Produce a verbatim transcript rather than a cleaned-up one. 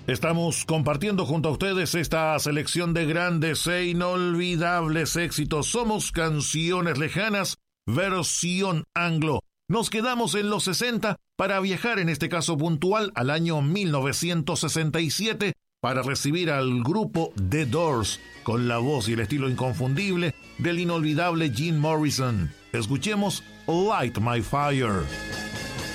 Estamos compartiendo junto a ustedes esta selección de grandes e inolvidables éxitos. Somos Canciones Lejanas, versión anglo. Nos quedamos en los sesenta para viajar, en este caso puntual, al año mil novecientos sesenta y siete para recibir al grupo The Doors con la voz y el estilo inconfundible del inolvidable Jim Morrison. Escuchemos Light My Fire.